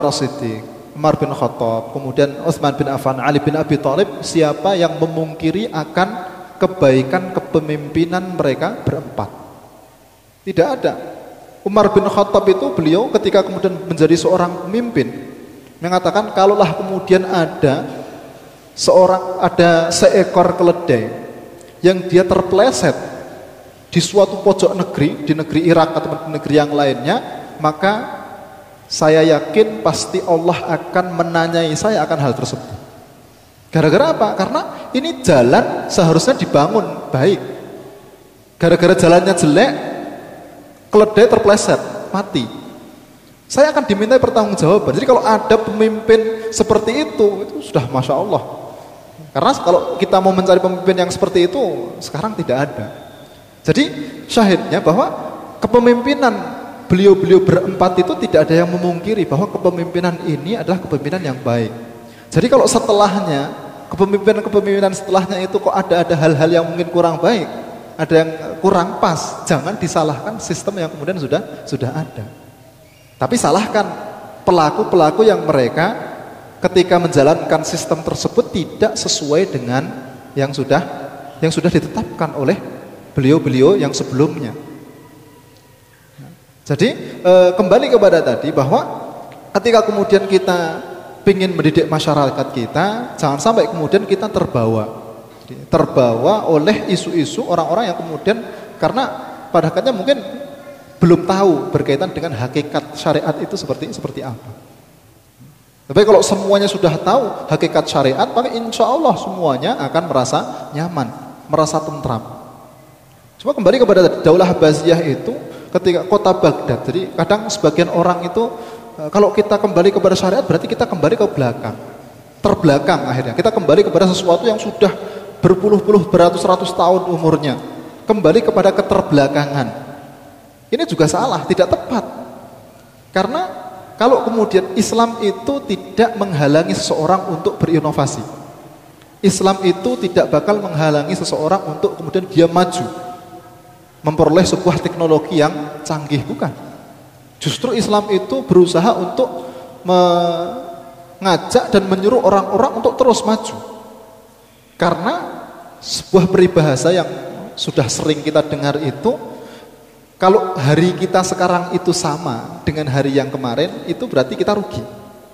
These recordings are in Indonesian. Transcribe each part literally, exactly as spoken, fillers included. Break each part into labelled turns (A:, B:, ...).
A: Siddiq, Umar bin Khattab, kemudian Utsman bin Affan, Ali bin Abi Thalib, siapa yang memungkiri akan kebaikan kepemimpinan mereka berempat? Tidak ada. Umar bin Khattab itu beliau ketika kemudian menjadi seorang pemimpin mengatakan, kalaulah kemudian ada seorang ada seekor keledai yang dia terpeleset di suatu pojok negeri, di negeri Irak atau di negeri yang lainnya, maka saya yakin pasti Allah akan menanyai saya akan hal tersebut. Gara-gara apa? Karena ini jalan seharusnya dibangun baik. Gara-gara jalannya jelek, keledai terpeleset, mati. Saya akan dimintai pertanggungjawaban. Jadi kalau ada pemimpin seperti itu, itu sudah Masya Allah. Karena kalau kita mau mencari pemimpin yang seperti itu, sekarang tidak ada. Jadi syahidnya bahwa kepemimpinan beliau-beliau berempat itu tidak ada yang memungkiri bahwa kepemimpinan ini adalah kepemimpinan yang baik. Jadi kalau setelahnya, kepemimpinan-kepemimpinan setelahnya itu kok ada-ada hal-hal yang mungkin kurang baik, ada yang kurang pas, jangan disalahkan sistem yang kemudian sudah sudah ada. Tapi salahkan pelaku-pelaku yang mereka ketika menjalankan sistem tersebut tidak sesuai dengan yang sudah yang sudah ditetapkan oleh beliau-beliau yang sebelumnya. Jadi e, kembali kepada tadi bahwa ketika kemudian kita ingin mendidik masyarakat kita, jangan sampai kemudian kita terbawa Jadi, terbawa oleh isu-isu orang-orang yang kemudian karena pada hakikatnya mungkin belum tahu berkaitan dengan hakikat syariat itu seperti seperti apa. Tapi kalau semuanya sudah tahu hakikat syariat, maka insya Allah semuanya akan merasa nyaman, merasa tentram. Cuma kembali kepada Daulah Abbasiyah itu ketika kota Baghdad, jadi kadang sebagian orang itu kalau kita kembali kepada syariat berarti kita kembali ke belakang, terbelakang akhirnya. Kita kembali kepada sesuatu yang sudah berpuluh-puluh, beratus-ratus tahun umurnya, kembali kepada keterbelakangan. Ini juga salah, tidak tepat. Karena kalau kemudian Islam itu tidak menghalangi seseorang untuk berinovasi, Islam itu tidak bakal menghalangi seseorang untuk kemudian dia maju memperoleh sebuah teknologi yang canggih, bukan. Justru Islam itu berusaha untuk mengajak dan menyuruh orang-orang untuk terus maju. Karena sebuah peribahasa yang sudah sering kita dengar itu, kalau hari kita sekarang itu sama dengan hari yang kemarin, itu berarti kita rugi.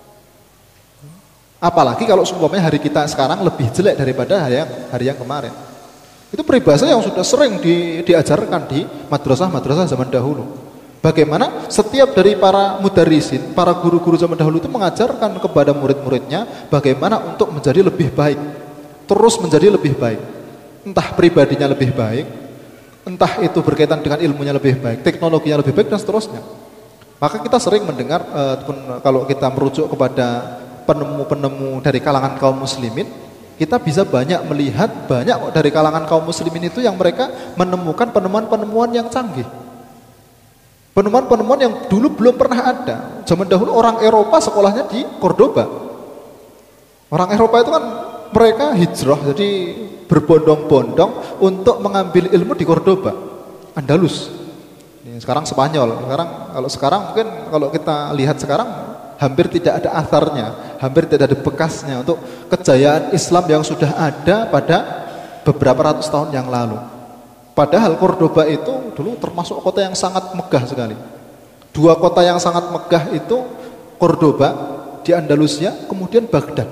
A: Apalagi kalau seumpamanya hari kita sekarang lebih jelek daripada hari yang, hari yang kemarin. Itu peribahasa yang sudah sering di, diajarkan di madrasah-madrasah zaman dahulu. Bagaimana setiap dari para mudarisin, para guru-guru zaman dahulu itu mengajarkan kepada murid-muridnya bagaimana untuk menjadi lebih baik, terus menjadi lebih baik. Entah pribadinya lebih baik, entah itu berkaitan dengan ilmunya lebih baik, teknologinya lebih baik dan seterusnya. Maka kita sering mendengar uh, kalau kita merujuk kepada penemu-penemu dari kalangan kaum muslimin, kita bisa banyak melihat banyak dari kalangan kaum muslimin itu yang mereka menemukan penemuan-penemuan yang canggih. Penemuan-penemuan yang dulu belum pernah ada. Zaman dahulu orang Eropa sekolahnya di Cordoba. Orang Eropa itu kan mereka hijrah, jadi berbondong-bondong untuk mengambil ilmu di Cordoba, Andalus. Ini sekarang Spanyol. Sekarang kalau sekarang mungkin kalau kita lihat sekarang hampir tidak ada atharnya, hampir tidak ada bekasnya untuk kejayaan Islam yang sudah ada pada beberapa ratus tahun yang lalu. Padahal Cordoba itu dulu termasuk kota yang sangat megah sekali. Dua kota yang sangat megah itu Cordoba di Andalusia, kemudian Baghdad.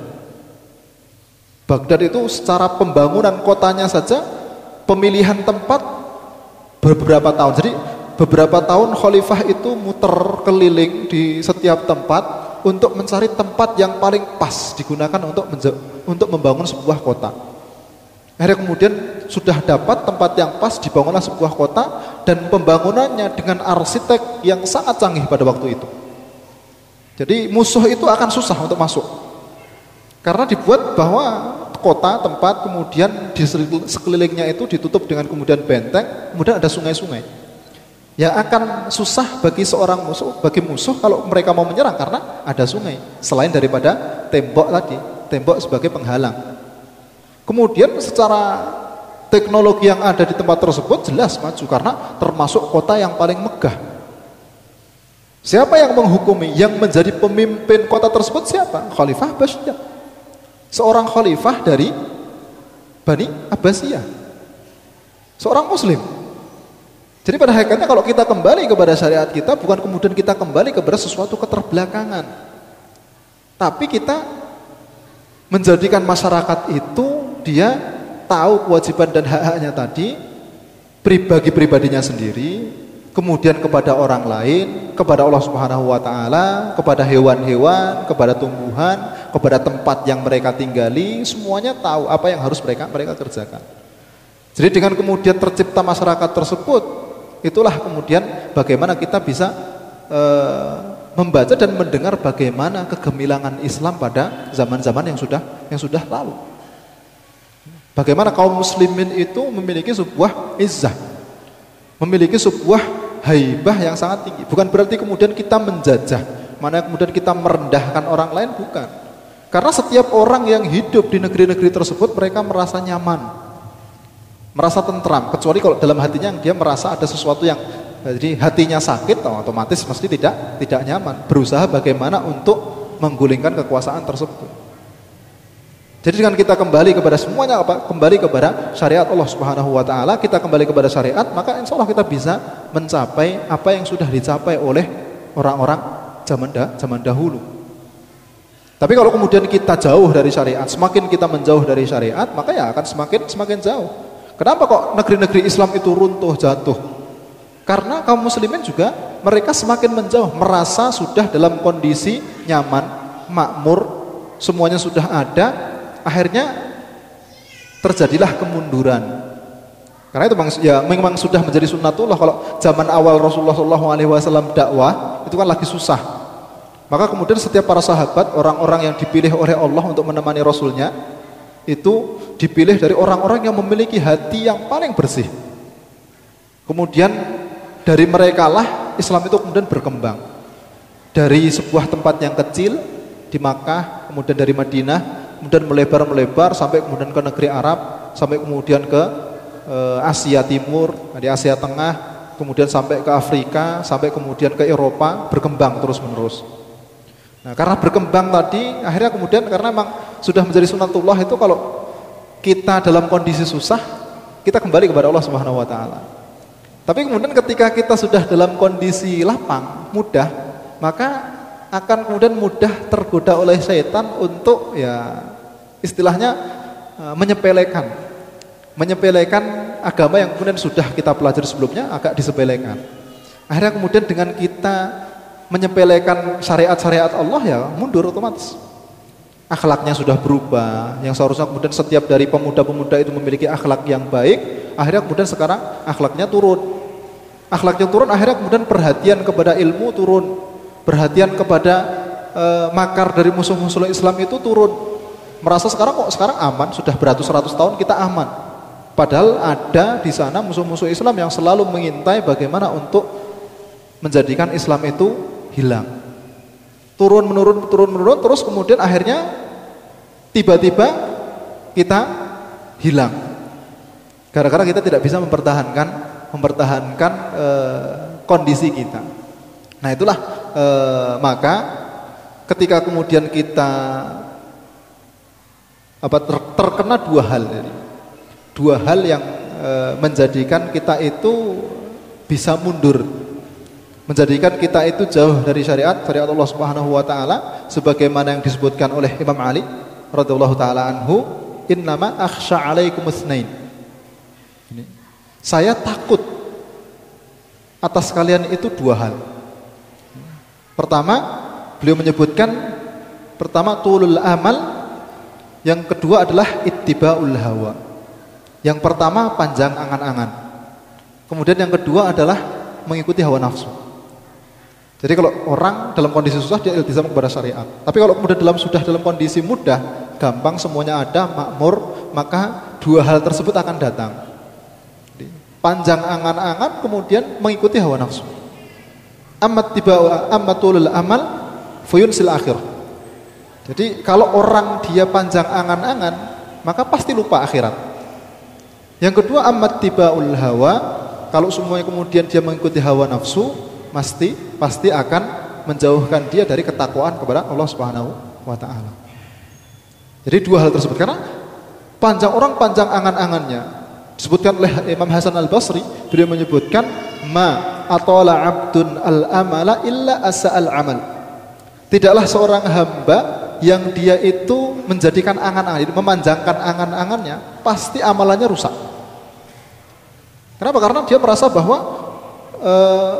A: Baghdad itu secara pembangunan kotanya saja, pemilihan tempat beberapa tahun. Jadi beberapa tahun khalifah itu muter keliling di setiap tempat untuk mencari tempat yang paling pas digunakan untuk untuk membangun sebuah kota. Akhirnya kemudian sudah dapat tempat yang pas, dibangunlah sebuah kota dan pembangunannya dengan arsitek yang sangat canggih pada waktu itu. Jadi musuh itu akan susah untuk masuk. Karena dibuat bahwa kota, tempat, kemudian di sekelilingnya itu ditutup dengan kemudian benteng, kemudian ada sungai-sungai. Ya akan susah bagi seorang musuh, bagi musuh kalau mereka mau menyerang karena ada sungai. Selain daripada tembok tadi, tembok sebagai penghalang. Kemudian secara teknologi yang ada di tempat tersebut jelas maju karena termasuk kota yang paling megah. Siapa yang menghukumi? Yang menjadi pemimpin kota tersebut siapa? Khalifah Abbasiyah. Seorang khalifah dari Bani Abbasiyah. Seorang muslim. Jadi pada hakikatnya kalau kita kembali kepada syariat kita, bukan kemudian kita kembali kepada sesuatu keterbelakangan, tapi kita menjadikan masyarakat itu dia tahu kewajiban dan hak-haknya tadi, pribadi-pribadinya sendiri, kemudian kepada orang lain, kepada Allah Subhanahu wa taala, kepada hewan-hewan, kepada tumbuhan, kepada tempat yang mereka tinggali, semuanya tahu apa yang harus mereka mereka kerjakan. Jadi dengan kemudian tercipta masyarakat tersebut, itulah kemudian bagaimana kita bisa e, membaca dan mendengar bagaimana kegemilangan Islam pada zaman-zaman yang sudah yang sudah lalu. Bagaimana kaum muslimin itu memiliki sebuah izzah, memiliki sebuah haibah yang sangat tinggi. Bukan berarti kemudian kita menjajah, mana kemudian kita merendahkan orang lain, bukan. Karena setiap orang yang hidup di negeri-negeri tersebut mereka merasa nyaman, merasa tentram, kecuali kalau dalam hatinya dia merasa ada sesuatu yang, jadi hatinya sakit, otomatis mesti tidak tidak nyaman, berusaha bagaimana untuk menggulingkan kekuasaan tersebut. Jadi dengan kita kembali kepada semuanya apa? Kembali kepada syariat Allah Subhanahu wa taala, kita kembali kepada syariat, maka insya Allah kita bisa mencapai apa yang sudah dicapai oleh orang-orang zaman dah, zaman dahulu. Tapi kalau kemudian kita jauh dari syariat, semakin kita menjauh dari syariat, maka ya akan semakin semakin jauh. Kenapa kok negeri-negeri Islam itu runtuh, jatuh? Karena kaum muslimin juga mereka semakin menjauh, merasa sudah dalam kondisi nyaman, makmur, semuanya sudah ada. Akhirnya terjadilah kemunduran. Karena itu ya memang sudah menjadi sunnatullah. Kalau zaman awal Rasulullah shallallahu alaihi wasallam dakwah itu kan lagi susah. Maka kemudian setiap para sahabat, orang-orang yang dipilih oleh Allah untuk menemani Rasulnya, itu dipilih dari orang-orang yang memiliki hati yang paling bersih. Kemudian dari mereka lah Islam itu kemudian berkembang. Dari sebuah tempat yang kecil di Makkah, kemudian dari Madinah, kemudian melebar-melebar sampai kemudian ke negeri Arab, sampai kemudian ke e, Asia Timur, di Asia Tengah, kemudian sampai ke Afrika, sampai kemudian ke Eropa, berkembang terus-menerus. Nah, karena berkembang tadi, akhirnya kemudian karena memang sudah menjadi sunatullah itu kalau kita dalam kondisi susah, kita kembali kepada Allah Subhanahu wa taala. Tapi kemudian ketika kita sudah dalam kondisi lapang, mudah, maka akan kemudian mudah tergoda oleh syaitan untuk ya istilahnya menyepelekan menyepelekan agama yang kemudian sudah kita pelajari sebelumnya, agak disepelekan. Akhirnya kemudian dengan kita menyepelekan syariat-syariat Allah, ya mundur otomatis. Akhlaknya sudah berubah, yang seharusnya kemudian setiap dari pemuda-pemuda itu memiliki akhlak yang baik, akhirnya kemudian sekarang akhlaknya turun. Akhlaknya turun, akhirnya kemudian perhatian kepada ilmu turun, perhatian kepada e, makar dari musuh-musuh Islam itu turun. Merasa sekarang kok sekarang aman, sudah beratus-ratus tahun kita aman. Padahal ada di sana musuh-musuh Islam yang selalu mengintai bagaimana untuk menjadikan Islam itu hilang. Turun menurun turun menurun terus kemudian akhirnya tiba-tiba kita hilang. Gara-gara kita tidak bisa mempertahankan mempertahankan e, kondisi kita. Nah, itulah e, maka ketika kemudian kita apa ter, terkena dua hal jadi, dua hal yang e, menjadikan kita itu bisa mundur, menjadikan kita itu jauh dari syariat syariat Allah Subhanahu wa taala, sebagaimana yang disebutkan oleh Imam Ali radhiyallahu taala anhu, innama akhsha alaikum itsnain. Ini, saya takut atas kalian itu dua hal. Pertama, beliau menyebutkan pertama tulul amal, yang kedua adalah ittiba'ul hawa. Yang pertama panjang angan-angan. Kemudian yang kedua adalah mengikuti hawa nafsu. Jadi kalau orang dalam kondisi susah dia iltizam kepada syariat. Tapi kalau kemudian dalam sudah dalam kondisi mudah, gampang, semuanya ada, makmur, maka dua hal tersebut akan datang. Jadi, panjang angan-angan kemudian mengikuti hawa nafsu. Amat tibau amatul amal fuyunsil akhir. Jadi kalau orang dia panjang angan-angan, maka pasti lupa akhirat. Yang kedua amat tibaul hawa, kalau semuanya kemudian dia mengikuti hawa nafsu, pasti pasti akan menjauhkan dia dari ketakwaan kepada Allah Subhanahu wa taala. Jadi dua hal tersebut, karena panjang orang panjang angan-angannya. Disebutkan oleh Imam Hasan Al-Basri, beliau menyebutkan ma atala abdun al-amala illa asa'al amal. Tidaklah seorang hamba yang dia itu menjadikan angan-angan, memanjangkan angan-angannya, pasti amalannya rusak. Kenapa? Karena dia merasa bahwa uh,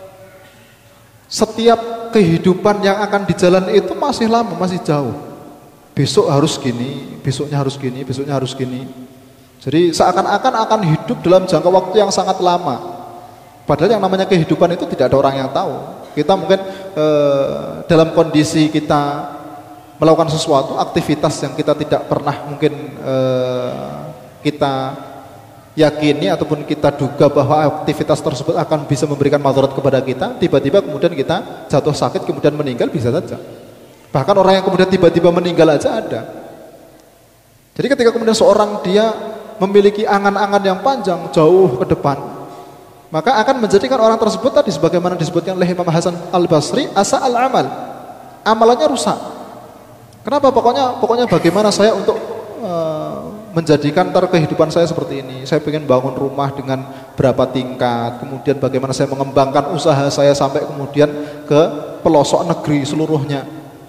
A: setiap kehidupan yang akan dijalani itu masih lama, masih jauh. Besok harus gini, besoknya harus gini, besoknya harus gini. Jadi seakan-akan akan hidup dalam jangka waktu yang sangat lama. Padahal yang namanya kehidupan itu tidak ada orang yang tahu. Kita mungkin uh, dalam kondisi kita melakukan sesuatu, aktivitas yang kita tidak pernah mungkin uh, kita yakini ataupun kita duga bahwa aktivitas tersebut akan bisa memberikan madarat kepada kita, tiba-tiba kemudian kita jatuh sakit kemudian meninggal, bisa saja. Bahkan orang yang kemudian tiba-tiba meninggal aja ada. Jadi ketika kemudian seorang dia memiliki angan-angan yang panjang jauh ke depan, maka akan menjadikan orang tersebut tadi sebagaimana disebutkan oleh Imam Hasan Al-Basri, asa al-amal, amalannya rusak. Kenapa? Pokoknya pokoknya bagaimana saya untuk uh, menjadikan ntar kehidupan saya seperti ini. Saya ingin bangun rumah dengan berapa tingkat, kemudian bagaimana saya mengembangkan usaha saya sampai kemudian ke pelosok negeri seluruhnya.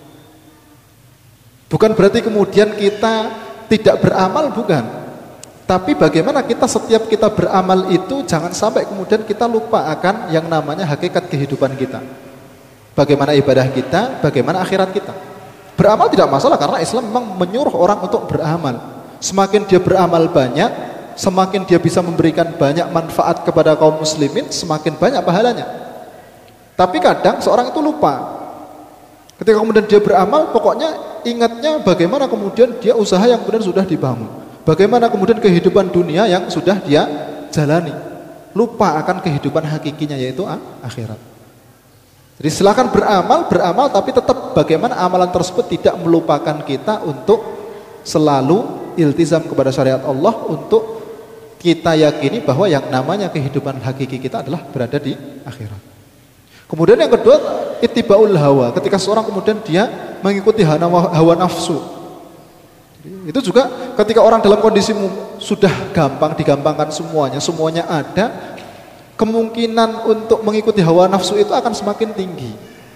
A: Bukan berarti kemudian kita tidak beramal, bukan. Tapi bagaimana kita setiap kita beramal itu jangan sampai kemudian kita lupa akan yang namanya hakikat kehidupan kita. Bagaimana ibadah kita, bagaimana akhirat kita. Beramal tidak masalah karena Islam memang menyuruh orang untuk beramal. Semakin dia beramal banyak, semakin dia bisa memberikan banyak manfaat kepada kaum muslimin, semakin banyak pahalanya. Tapi kadang seorang itu lupa. Ketika kemudian dia beramal, pokoknya ingatnya bagaimana kemudian dia usaha yang kemudian sudah dibangun. Bagaimana kemudian kehidupan dunia yang sudah dia jalani. Lupa akan kehidupan hakikinya, yaitu akhirat. Jadi silakan beramal, beramal tapi tetap bagaimana amalan tersebut tidak melupakan kita untuk selalu iltizam kepada syariat Allah, untuk kita yakini bahwa yang namanya kehidupan hakiki kita adalah berada di akhirat. Kemudian yang kedua, ittibaul hawa. Ketika seorang kemudian dia mengikuti hawa nafsu. Itu juga ketika orang dalam kondisi sudah gampang, digampangkan semuanya, semuanya ada, kemungkinan untuk mengikuti hawa nafsu itu akan semakin tinggi.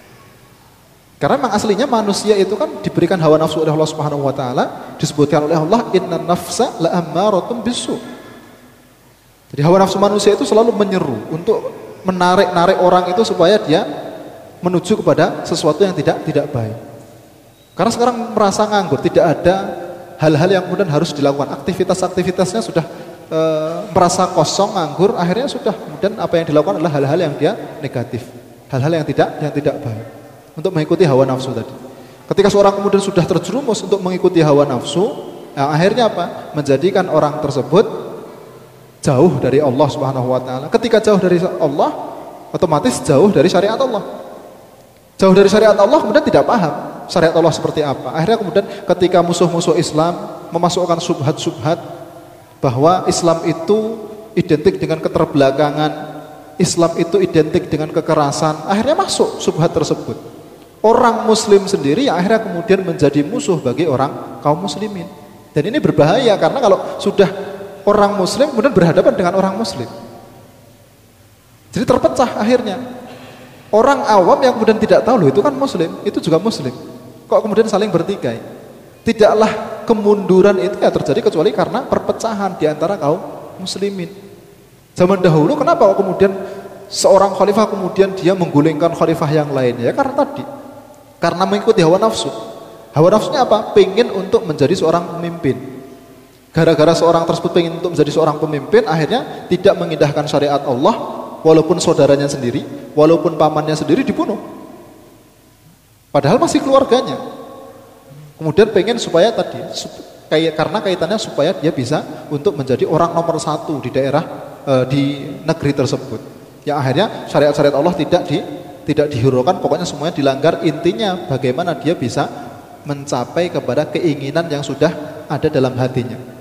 A: Karena memang aslinya manusia itu kan diberikan hawa nafsu oleh Allah Subhanahu wa taala, disebutkan oleh Allah, innan nafsa la'ammaratun bisu. Jadi hawa nafsu manusia itu selalu menyeru untuk menarik-narik orang itu supaya dia menuju kepada sesuatu yang tidak tidak baik. Karena sekarang merasa nganggur, tidak ada hal-hal yang kemudian harus dilakukan, aktivitas-aktivitasnya sudah e, merasa kosong, nganggur, akhirnya sudah kemudian apa yang dilakukan adalah hal-hal yang dia negatif, hal-hal yang tidak yang tidak baik, untuk mengikuti hawa nafsu tadi. Ketika seorang kemudian sudah terjerumus untuk mengikuti hawa nafsu, yang akhirnya apa? Menjadikan orang tersebut jauh dari Allah Subhanahu wa taala. Ketika jauh dari Allah, otomatis jauh dari syariat Allah. Jauh dari syariat Allah kemudian tidak paham syariat Allah seperti apa. Akhirnya kemudian ketika musuh-musuh Islam memasukkan subhat-subhat bahwa Islam itu identik dengan keterbelakangan, Islam itu identik dengan kekerasan, akhirnya masuk subhat tersebut. Orang muslim sendiri yang akhirnya kemudian menjadi musuh bagi orang kaum muslimin. Dan ini berbahaya karena kalau sudah orang muslim kemudian berhadapan dengan orang muslim, jadi terpecah akhirnya. Orang awam yang kemudian tidak tahu, loh itu kan muslim, itu juga muslim, kok kemudian saling bertikai. Tidaklah kemunduran itu ya terjadi kecuali karena perpecahan di antara kaum muslimin. Zaman dahulu kenapa kok kemudian seorang khalifah kemudian dia menggulingkan khalifah yang lainnya? Ya karena tadi, karena mengikuti hawa nafsu. Hawa nafsunya apa? Pengen untuk menjadi seorang pemimpin. Gara-gara seorang tersebut pengen untuk menjadi seorang pemimpin, akhirnya tidak mengindahkan syariat Allah, walaupun saudaranya sendiri, walaupun pamannya sendiri dibunuh, padahal masih keluarganya. Kemudian pengen supaya tadi, kayak karena kaitannya supaya dia bisa untuk menjadi orang nomor satu di daerah, e, di negeri tersebut. Yang akhirnya syariat-syariat Allah tidak di, tidak dihiraukan, pokoknya semuanya dilanggar. Intinya bagaimana dia bisa mencapai kepada keinginan yang sudah ada dalam hatinya.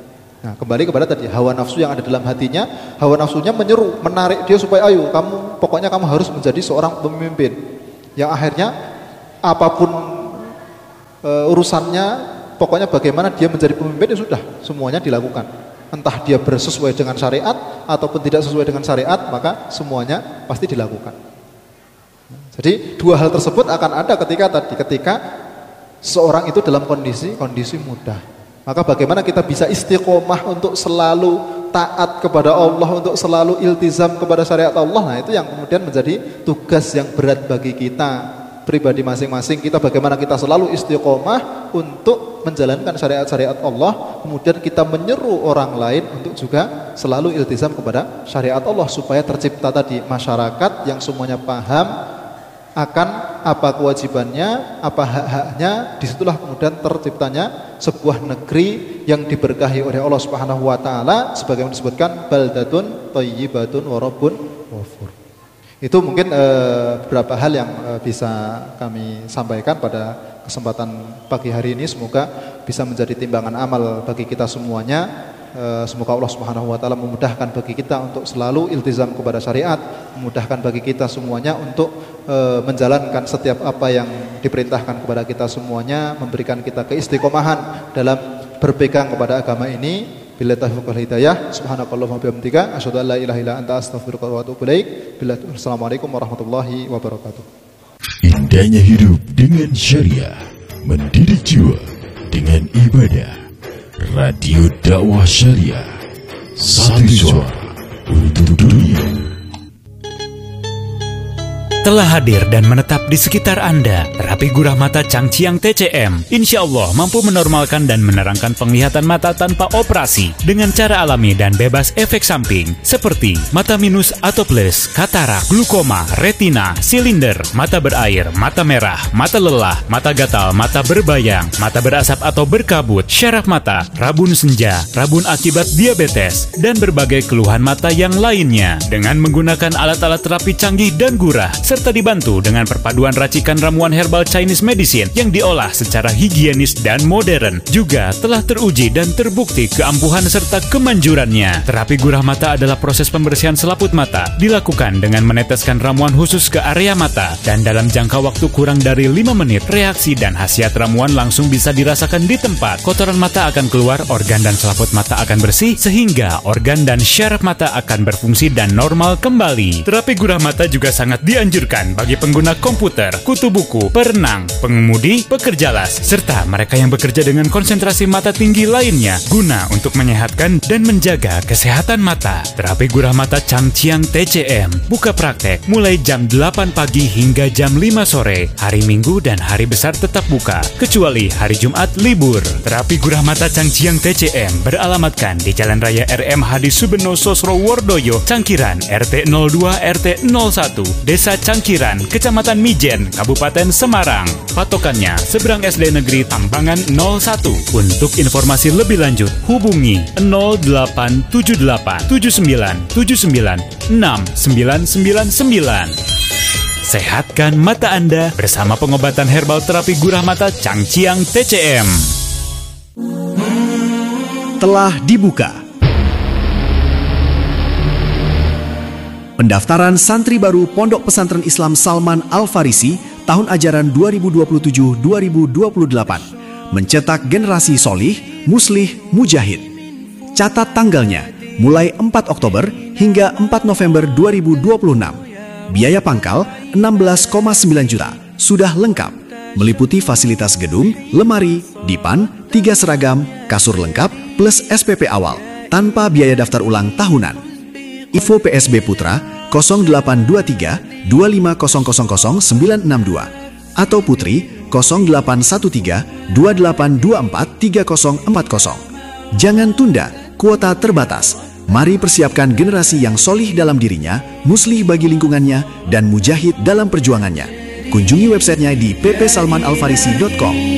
A: Nah, kembali kepada tadi hawa nafsu yang ada dalam hatinya, hawa nafsunya menyeru, menarik dia supaya ayo kamu, pokoknya kamu harus menjadi seorang pemimpin. Yang akhirnya apapun e, urusannya, pokoknya bagaimana dia menjadi pemimpin ya sudah, semuanya dilakukan. Entah dia bersesuai dengan syariat ataupun tidak sesuai dengan syariat, maka semuanya pasti dilakukan. Jadi dua hal tersebut akan ada ketika tadi ketika seorang itu dalam kondisi kondisi mudah. Maka bagaimana kita bisa istiqomah untuk selalu taat kepada Allah, untuk selalu iltizam kepada syariat Allah. Nah, itu yang kemudian menjadi tugas yang berat bagi kita pribadi masing-masing. Kita bagaimana kita selalu istiqomah untuk menjalankan syariat-syariat Allah, kemudian kita menyeru orang lain untuk juga selalu iltizam kepada syariat Allah supaya tercipta tadi masyarakat yang semuanya paham akan apa kewajibannya, apa hak-haknya. Disitulah kemudian terciptanya sebuah negeri yang diberkahi oleh Allah Subhanahu wa taala sebagaimana disebutkan baldatun thayyibatun wa rabbun ghafur. Itu mungkin eh, beberapa hal yang eh, bisa kami sampaikan pada kesempatan pagi hari ini. Semoga bisa menjadi timbangan amal bagi kita semuanya. Semoga Allah Subhanahu wa taala memudahkan bagi kita untuk selalu iltizam kepada syariat, memudahkan bagi kita semuanya untuk e, menjalankan setiap apa yang diperintahkan kepada kita semuanya, memberikan kita keistiqomahan dalam berpegang kepada agama ini. Billahi taufiq wal hidayah. Subhanakallahumma wa bihamdika asyhadu an la ilaha illa anta astaghfiruka wa atubu ilaik. Billahi assalamualaikum warahmatullahi wabarakatuh.
B: Indahnya hidup dengan syariah, mendidik jiwa dengan ibadah. Radio Dakwah Syariah, satu suara untuk dunia.
C: Telah hadir dan menetap di sekitar Anda, terapi gurah mata Changqiang T C M. Insya Allah mampu menormalkan dan menerangkan penglihatan mata tanpa operasi dengan cara alami dan bebas efek samping seperti mata minus atau plus, katarak, glukoma, retina, silinder, mata berair, mata merah, mata lelah, mata gatal, mata berbayang, mata berasap atau berkabut, syaraf mata, rabun senja, rabun akibat diabetes, dan berbagai keluhan mata yang lainnya dengan menggunakan alat-alat terapi canggih dan gurah, serta dibantu dengan perpaduan racikan ramuan herbal Chinese medicine yang diolah secara higienis dan modern. Juga telah teruji dan terbukti keampuhan serta kemanjurannya. Terapi gurah mata adalah proses pembersihan selaput mata, dilakukan dengan meneteskan ramuan khusus ke area mata, dan dalam jangka waktu kurang dari lima menit, reaksi dan khasiat ramuan langsung bisa dirasakan di tempat. Kotoran mata akan keluar, organ dan selaput mata akan bersih, sehingga organ dan syaraf mata akan berfungsi dan normal kembali. Terapi gurah mata juga sangat dianjurkan bagi pengguna komputer, kutu buku, perenang, pengemudi, pekerja las, serta mereka yang bekerja dengan konsentrasi mata tinggi lainnya, guna untuk menyehatkan dan menjaga kesehatan mata. Terapi gurah mata Changqiang T C M buka praktek mulai jam delapan pagi hingga jam lima sore. Hari Minggu dan hari besar tetap buka, kecuali hari Jumat libur. Terapi gurah mata Changqiang T C M beralamatkan di Jalan Raya R M Hadi Subeno Sosrowardoyo, Cangkiran, R T nol dua R T nol satu, Desa Cangkiran, Kecamatan Mijen, Kabupaten Semarang. Patokannya seberang S D Negeri Tambangan nol satu. Untuk informasi lebih lanjut hubungi nol delapan tujuh delapan tujuh sembilan tujuh sembilan enam sembilan sembilan sembilan. Sehatkan mata Anda bersama pengobatan herbal terapi gurah mata Changqiang T C M.
D: Telah dibuka pendaftaran santri baru Pondok Pesantren Islam Salman Al-Farisi tahun ajaran dua ribu dua puluh tujuh dua ribu dua puluh delapan. Mencetak generasi solih, muslih, mujahid. Catat tanggalnya mulai empat Oktober hingga empat November dua ribu dua puluh enam. Biaya pangkal enam belas koma sembilan juta. Sudah lengkap. Meliputi fasilitas gedung, lemari, dipan, tiga seragam, kasur lengkap, plus S P P awal, tanpa biaya daftar ulang tahunan. Info P S B Putra nol delapan dua tiga dua lima nol nol nol sembilan enam dua atau Putri nol delapan satu tiga dua delapan dua empat tiga nol empat nol. Jangan tunda, kuota terbatas. Mari persiapkan generasi yang solih dalam dirinya, muslih bagi lingkungannya, dan mujahid dalam perjuangannya. Kunjungi websitenya di p p salman al farisi dot com.